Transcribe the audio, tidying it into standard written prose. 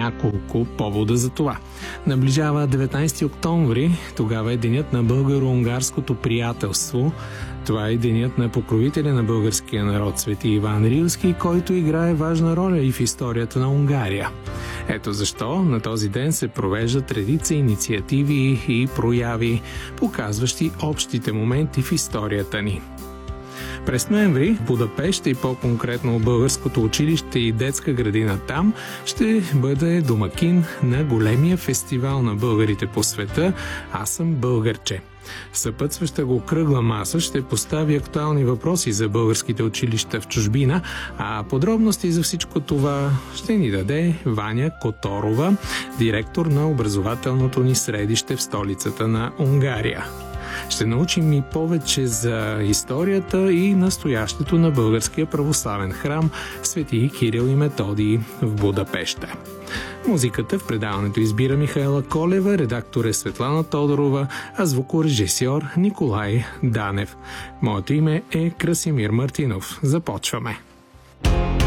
няколко повода за това. Наближава 19 октомври, тогава е денят на българо-унгарското приятелство. Това е денят на покровителя на българския народ Свети Иван Рилски, който играе важна роля и в историята на Унгария. Ето защо на този ден се провеждат редица инициативи и прояви, показващи общите моменти в историята ни. През ноември в Будапеща и по-конкретно българското училище и детска градина там ще бъде домакин на големия фестивал на българите по света "Аз съм българче". Съпътстваща го кръгла маса ще постави актуални въпроси за българските училища в чужбина, а подробности за всичко това ще ни даде Ваня Которова, директор на образователното ни средище в столицата на Унгария. Ще научим и повече за историята и настоящето на българския православен храм Свети Кирил и Методий в Будапеща. Музиката в предаването избира Михаела Колева, редактор е Светлана Тодорова, а звукорежисьор Николай Данев. Моето име е Красимир Мартинов. Започваме!